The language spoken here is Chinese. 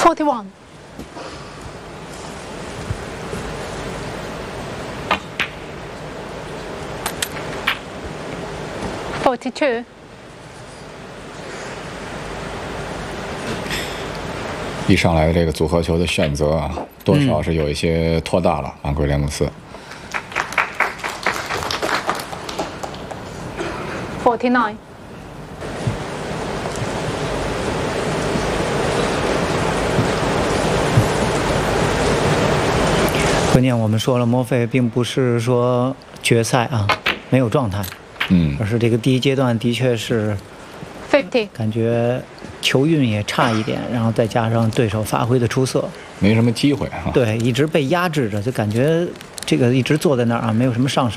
41. 42. 一上来这个组合球的选择啊，多少是有一些拖大了啊，威廉姆斯。 49. 关键我们说了，莫菲并不是说决赛啊没有状态，而是这个第一阶段的确是 50. 感觉球运也差一点，然后再加上对手发挥的出色， 没什么机会啊。 对，一直被压制着，就感觉这个一直坐在那儿啊，没有什么上手。